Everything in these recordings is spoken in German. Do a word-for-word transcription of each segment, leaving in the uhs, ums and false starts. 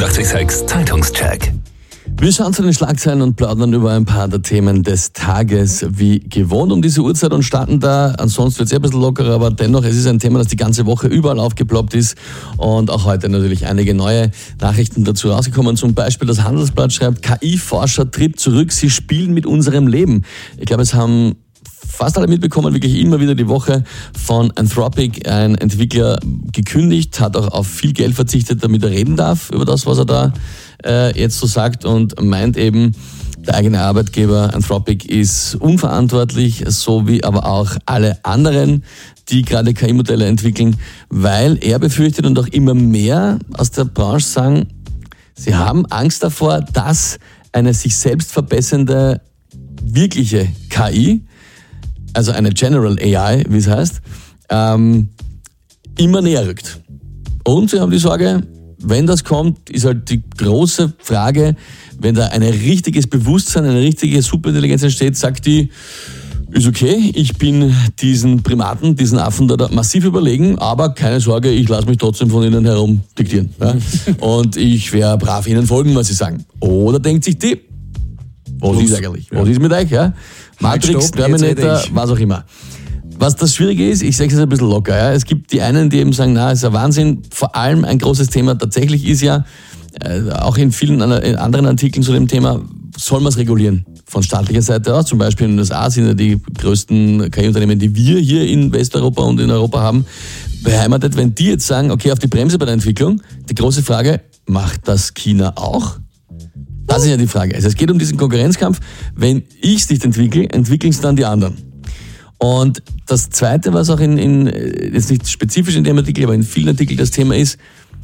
neunundachtzig Komma sechs Zeitungscheck. Wir schauen zu den Schlagzeilen und plaudern über ein paar der Themen des Tages wie gewohnt um diese Uhrzeit und starten da. Ansonsten wird es eh ein bisschen lockerer, aber dennoch, es ist ein Thema, das die ganze Woche überall aufgeploppt ist und auch heute natürlich einige neue Nachrichten dazu rausgekommen. Zum Beispiel das Handelsblatt schreibt, K I-Forscher tritt zurück, sie spielen mit unserem Leben. Ich glaube, es haben fast alle mitbekommen, wirklich immer wieder die Woche von Anthropic, ein Entwickler, gekündigt, hat auch auf viel Geld verzichtet, damit er reden darf über das, was er da äh, jetzt so sagt und meint eben, der eigene Arbeitgeber Anthropic ist unverantwortlich, so wie aber auch alle anderen, die gerade K I-Modelle entwickeln, weil er befürchtet und auch immer mehr aus der Branche sagen, sie haben Angst davor, dass eine sich selbst verbessernde wirkliche K I, also eine General A I, wie es heißt, ähm, immer näher rückt. Und sie haben die Sorge, wenn das kommt, ist halt die große Frage, wenn da ein richtiges Bewusstsein, eine richtige Superintelligenz entsteht, sagt die, ist okay, ich bin diesen Primaten, diesen Affen da, da massiv überlegen, aber keine Sorge, ich lasse mich trotzdem von ihnen herum diktieren. Ja? Und ich werde brav ihnen folgen, was sie sagen. Oder denkt sich die, was ist eigentlich? Was ist mit euch? Ja? Matrix, Stopp, Terminator, was auch immer. Was das Schwierige ist, ich sage es ein bisschen locker, ja. Es gibt die einen, die eben sagen, na, es ist ein Wahnsinn. Vor allem ein großes Thema tatsächlich ist ja, äh, auch in vielen anderen Artikeln zu dem Thema, soll man es regulieren? Von staatlicher Seite aus, zum Beispiel in den U S A sind ja die größten K I-Unternehmen, die wir hier in Westeuropa und in Europa haben, beheimatet. Wenn die jetzt sagen, okay, auf die Bremse bei der Entwicklung, die große Frage, macht das China auch? Das ist ja die Frage. Also es geht um diesen Konkurrenzkampf. Wenn ich es nicht entwickle, entwickeln es dann die anderen. Und das Zweite, was auch in, in, jetzt nicht spezifisch in dem Artikel, aber in vielen Artikeln das Thema ist,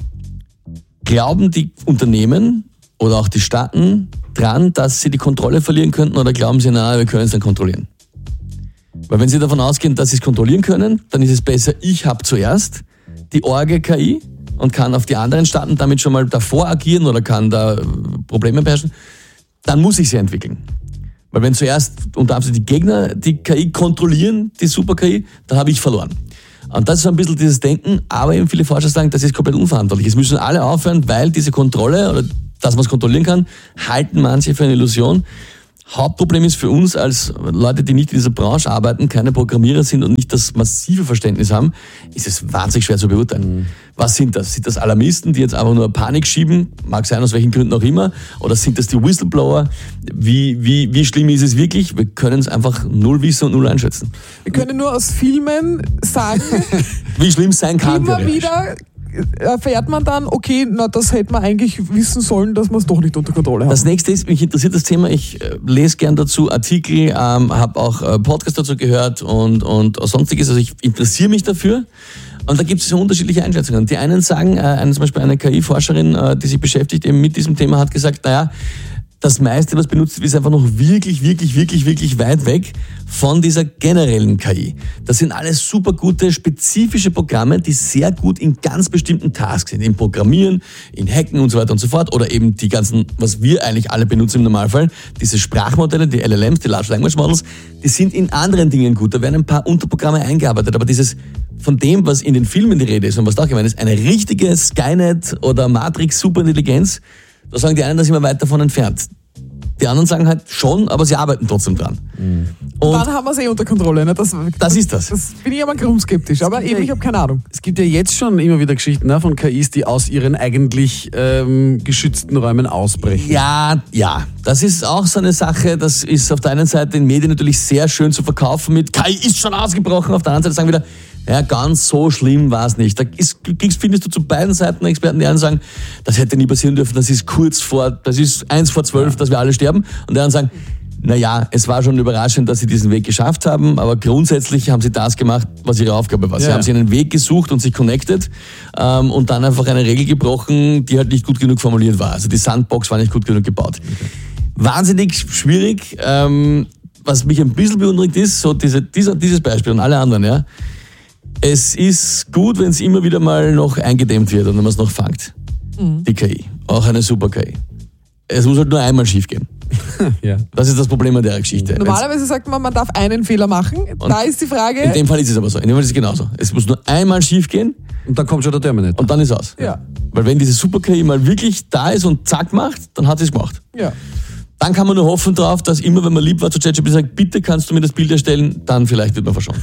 glauben die Unternehmen oder auch die Staaten dran, dass sie die Kontrolle verlieren könnten oder glauben sie, na, wir können es dann kontrollieren? Weil wenn sie davon ausgehen, dass sie es kontrollieren können, dann ist es besser, ich habe zuerst die Orge-K I und kann auf die anderen Staaten damit schon mal davor agieren oder kann da Probleme beherrschen, dann muss ich sie entwickeln. Weil wenn zuerst unter Anführungszeichen die Gegner die K I kontrollieren, die Super-K I, dann habe ich verloren. Und das ist so ein bisschen dieses Denken, aber eben viele Forscher sagen, das ist komplett unverantwortlich. Es müssen alle aufhören, weil diese Kontrolle oder dass man es kontrollieren kann, halten manche für eine Illusion. Hauptproblem ist für uns als Leute, die nicht in dieser Branche arbeiten, keine Programmierer sind und nicht das massive Verständnis haben, ist es wahnsinnig schwer zu beurteilen. Mhm. Was sind das? Sind das Alarmisten, die jetzt einfach nur Panik schieben? Mag sein, aus welchen Gründen auch immer. Oder sind das die Whistleblower? Wie, wie, wie schlimm ist es wirklich? Wir können es einfach null wissen und null einschätzen. Wir können nur aus Filmen sagen, wie schlimm es sein kann. Immer wieder erfährt man dann, okay, na, das hätte man eigentlich wissen sollen, dass man es doch nicht unter Kontrolle hat. Das nächste ist, mich interessiert das Thema, ich äh, lese gern dazu Artikel, ähm, habe auch äh, Podcast dazu gehört und, und sonstiges, also ich interessiere mich dafür. Und da gibt es so unterschiedliche Einschätzungen. Die einen sagen, äh, eine, zum Beispiel eine K I-Forscherin, äh, die sich beschäftigt eben mit diesem Thema, hat gesagt, naja, das meiste, was benutzt wird, ist einfach noch wirklich, wirklich, wirklich, wirklich weit weg von dieser generellen K I. Das sind alles super gute, spezifische Programme, die sehr gut in ganz bestimmten Tasks sind. Im Programmieren, in Hacken und so weiter und so fort. Oder eben die ganzen, was wir eigentlich alle benutzen im Normalfall, diese Sprachmodelle, die L L Ms, die Large Language Models, die sind in anderen Dingen gut. Da werden ein paar Unterprogramme eingearbeitet. Aber dieses, von dem, was in den Filmen die Rede ist und was da auch gemeint ist, eine richtige Skynet oder Matrix Superintelligenz, da sagen die einen, da sind wir weit davon entfernt. Die anderen sagen halt schon, aber sie arbeiten trotzdem dran. Mhm. Und dann haben wir es eh unter Kontrolle. Ne? Das, das ist das. Das bin ich aber grundskeptisch, aber eben, ich habe keine Ahnung. Es gibt ja jetzt schon immer wieder Geschichten, ne, von K Is, die aus ihren eigentlich ähm, geschützten Räumen ausbrechen. Ja, ja. Das ist auch so eine Sache, das ist auf der einen Seite in Medien natürlich sehr schön zu verkaufen mit K I ist schon ausgebrochen, auf der anderen Seite sagen wieder, ja, ganz so schlimm war es nicht. Da ist, findest du zu beiden Seiten Experten, die einen sagen, das hätte nie passieren dürfen, das ist kurz vor, das ist eins vor zwölf, dass wir alle sterben. Und die anderen sagen, naja, es war schon überraschend, dass sie diesen Weg geschafft haben, aber grundsätzlich haben sie das gemacht, was ihre Aufgabe war. Sie ja. haben sich einen Weg gesucht und sich connected ähm, und dann einfach eine Regel gebrochen, die halt nicht gut genug formuliert war. Also die Sandbox war nicht gut genug gebaut. Okay. Wahnsinnig schwierig. Ähm, was mich ein bisschen beunruhigt ist, so diese, dieser, dieses Beispiel und alle anderen, ja. Es ist gut, wenn es immer wieder mal noch eingedämmt wird und wenn man es noch fängt. Mhm. Die K I. Auch eine super K I. Es muss halt nur einmal schief gehen. Ja. Das ist das Problem an der Geschichte. Normalerweise sagt man, man darf einen Fehler machen. Und da ist die Frage... In dem Fall ist es aber so. In dem Fall ist es genauso. Es muss nur einmal schief gehen. Und dann kommt schon der Terminator. Und dann ist es aus. Ja. Weil wenn diese Super-K I mal wirklich da ist und zack macht, dann hat sie es gemacht. Ja. Dann kann man nur hoffen drauf, dass immer, wenn man lieb war, zu ChatGPT sagt, bitte kannst du mir das Bild erstellen, dann vielleicht wird man verschont.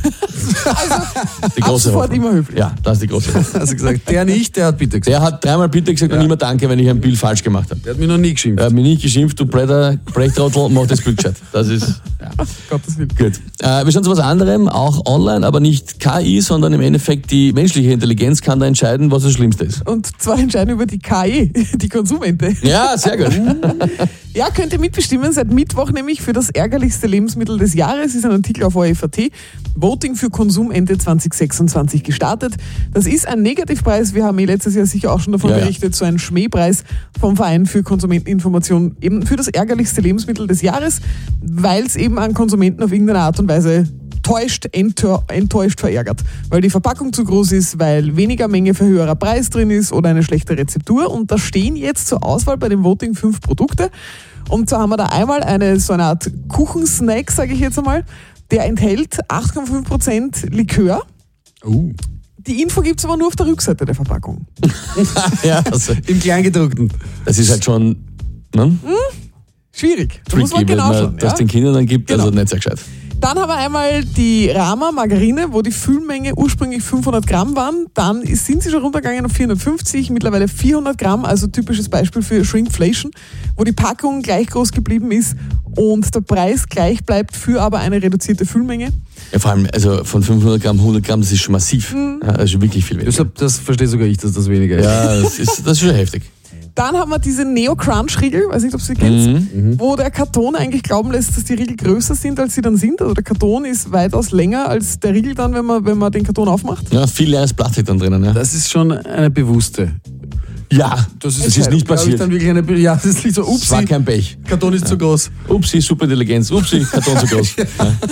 Also, Die große sofort Hoffnung. immer höflich. Ja, das ist die große Hoffnung. Also gesagt, der nicht, der hat bitte gesagt. Der hat dreimal bitte gesagt und immer danke, wenn ich ein Bild falsch gemacht habe. Der hat mich noch nie geschimpft. Er hat mich nicht geschimpft, du Bretter, Brechtrottel, mach das Bild gescheit. Das ist, ja. Gottes Willen. Gut. Äh, wir schauen zu was anderem, auch online, aber nicht K I, sondern im Endeffekt die menschliche Intelligenz kann da entscheiden, was das Schlimmste ist. Und zwar entscheiden über die K I, die Konsumente. Ja, sehr gut. Ja, könnt ihr mitbestimmen, seit Mittwoch nämlich für das ärgerlichste Lebensmittel des Jahres, ist ein Artikel auf O R F punkt A T, Voting für Konsumende zwanzig sechsundzwanzig gestartet. Das ist ein Negativpreis, wir haben eh letztes Jahr sicher auch schon davon ja, berichtet, so ein Schmähpreis vom Verein für Konsumenteninformation eben für das ärgerlichste Lebensmittel des Jahres, weil es eben an Konsumenten auf irgendeine Art und Weise täuscht, enttäuscht, verärgert. Weil die Verpackung zu groß ist, weil weniger Menge für höherer Preis drin ist oder eine schlechte Rezeptur. Und da stehen jetzt zur Auswahl bei dem Voting fünf Produkte. Und zwar haben wir da einmal eine, so eine Art Kuchensnack, sage ich jetzt einmal. Der enthält acht Komma fünf Prozent Likör. Uh. Die Info gibt es aber nur auf der Rückseite der Verpackung. Ja, also, Im Kleingedruckten. das ist halt schon ne? Schwierig. Da muss tricky, man genau wenn man schauen. das Ja? den Kindern dann gibt, Genau. also nicht sehr gescheit. Dann haben wir einmal die Rama Margarine, wo die Füllmenge ursprünglich fünfhundert Gramm waren. Dann sind sie schon runtergegangen auf vierhundertfünfzig, mittlerweile vierhundert Gramm, also typisches Beispiel für Shrinkflation, wo die Packung gleich groß geblieben ist und der Preis gleich bleibt für aber eine reduzierte Füllmenge. Ja, vor allem, also von fünfhundert Gramm, hundert Gramm, das ist schon massiv. Mhm. Ja, das ist wirklich viel weniger. Deshalb, das verstehe sogar ich, dass das weniger ist. Ja, das ist, das ist schon heftig. Dann haben wir diese Neo-Crunch-Riegel, weiß nicht, ob Sie kennt, Mhm. wo der Karton eigentlich glauben lässt, dass die Riegel größer sind, als sie dann sind. Also der Karton ist weitaus länger als der Riegel dann, wenn man, wenn man den Karton aufmacht. Ja, viel leeres Plastik dann drinnen. Ja, Das ist schon eine bewusste. ja Das ist, das ist nicht glaub ich, passiert. Dann wirklich eine, ja, das ist nicht so, Es war upsi, kein Pech. Karton ist zu groß. Upsi, Superintelligenz. Upsi, Karton zu groß. Ja.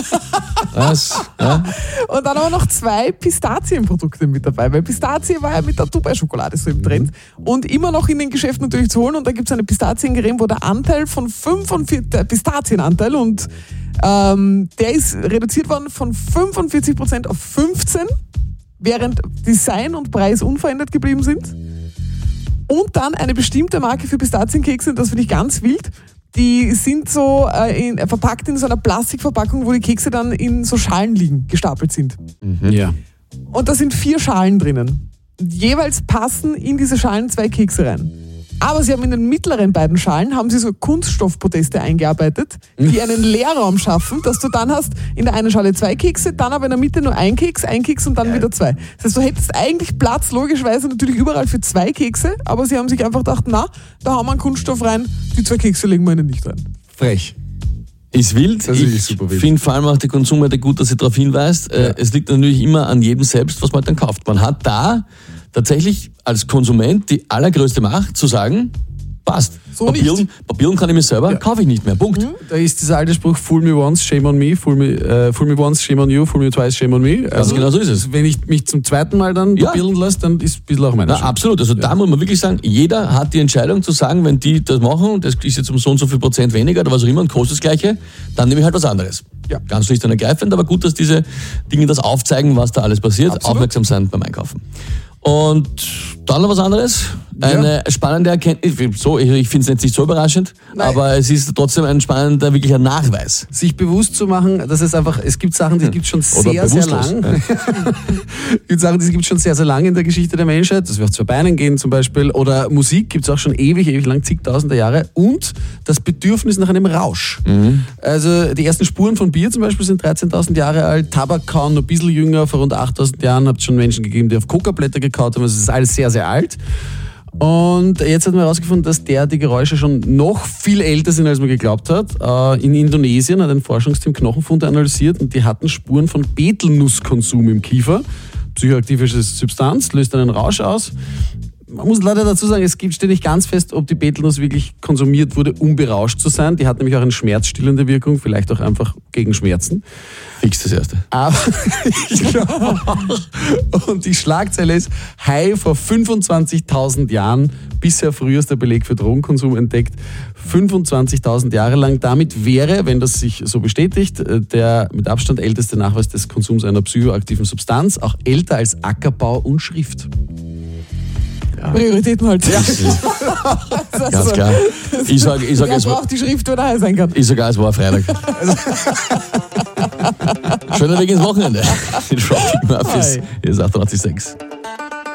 Das, ja. Und dann haben wir noch zwei Pistazienprodukte mit dabei, weil Pistazie war ja mit der Dubai-Schokolade so im Trend und immer noch in den Geschäften natürlich zu holen. Und da gibt es eine Pistaziencreme, wo der Anteil von fünfundvierzig, der Pistazienanteil und ähm, der ist reduziert worden von fünfundvierzig Prozent auf fünfzehn, während Design und Preis unverändert geblieben sind. Und dann eine bestimmte Marke für Pistazienkekse, das finde ich ganz wild. Die sind so äh, in, verpackt in so einer Plastikverpackung, wo die Kekse dann in so Schalen liegen, gestapelt sind. Ja. Und da sind vier Schalen drinnen. Und jeweils passen in diese Schalen zwei Kekse rein. Aber sie haben in den mittleren beiden Schalen haben sie so Kunststoffproteste eingearbeitet, die einen Leerraum schaffen, dass du dann hast in der einen Schale zwei Kekse, dann aber in der Mitte nur ein Keks, ein Keks und dann wieder zwei. Das heißt, du hättest eigentlich Platz, logischerweise natürlich überall für zwei Kekse, aber sie haben sich einfach gedacht, na, da haben wir einen Kunststoff rein, die zwei Kekse legen wir ihnen nicht rein. Frech. Ist wild. Das ist Ich super wild. finde vor allem auch die Konsumenter gut, dass sie darauf hinweist. Äh, Es liegt natürlich immer an jedem selbst, was man dann kauft. Man hat da tatsächlich als Konsument die allergrößte Macht zu sagen, passt. So Papieren, nicht. Papieren kann ich mir selber, kaufe ich nicht mehr. Punkt. Da ist dieser alte Spruch, fool me once, shame on me, fool me, äh, fool me once, shame on you, fool me twice, shame on me. Also genau so ist es. Wenn ich mich zum zweiten Mal dann Ja. papieren lasse, dann ist ein bisschen auch meine Na, Schuld. absolut. Also da muss man wirklich sagen, jeder hat die Entscheidung zu sagen, wenn die das machen, das ist jetzt um so und so viel Prozent weniger oder was auch immer und kostet das Gleiche, dann nehme ich halt was anderes. Ja. Ganz schlicht und ergreifend, aber gut, dass diese Dinge das aufzeigen, was da alles passiert. Absolut. Aufmerksam sein beim Einkaufen. Und dann noch was anderes. Eine spannende Erkenntnis. So, ich, ich finde es jetzt nicht so überraschend, Nein. aber es ist trotzdem ein spannender, wirklicher Nachweis. Sich bewusst zu machen, dass es einfach, es gibt Sachen, die gibt es schon Oder sehr, sehr bewusstlos, lang. Es gibt Sachen, die gibt es schon sehr, sehr lang in der Geschichte der Menschheit, dass wir auf zwei Beinen gehen zum Beispiel. Oder Musik gibt es auch schon ewig, ewig lang, zigtausende Jahre. Und das Bedürfnis nach einem Rausch. Also die ersten Spuren von Bier zum Beispiel sind dreizehntausend Jahre alt. Tabakkauen noch ein bisschen jünger, vor rund achttausend Jahren hat es schon Menschen gegeben, die auf Kokablätter gekaut haben. Also es ist alles sehr, sehr alt. Und jetzt hat man herausgefunden, dass derartige Geräusche schon noch viel älter sind, als man geglaubt hat. Äh, In Indonesien hat ein Forschungsteam Knochenfunde analysiert und die hatten Spuren von Betelnusskonsum im Kiefer. Psychoaktive Substanz, löst einen Rausch aus. Man muss leider dazu sagen, es gibt, steht nicht ganz fest, ob die Betelnuss wirklich konsumiert wurde, um berauscht zu sein. Die hat nämlich auch eine schmerzstillende Wirkung, vielleicht auch einfach gegen Schmerzen. Fix das Erste. Aber ich glaube auch. Und die Schlagzeile ist, Hai vor fünfundzwanzigtausend Jahren, bisher frühester Beleg für Drogenkonsum entdeckt, fünfundzwanzigtausend Jahre lang. Damit wäre, wenn das sich so bestätigt, der mit Abstand älteste Nachweis des Konsums einer psychoaktiven Substanz, auch älter als Ackerbau und Schrift. Prioritäten halt. Ja. Ganz klar. Ich sage, ich sag, Wer es war, braucht die Schrift, wenn er heil sein kann. ich sag, es war Freitag. Schöner Weg ins Wochenende. Die Tropic Murphys. Hi. Hier ist achtundachtzig Komma sechs.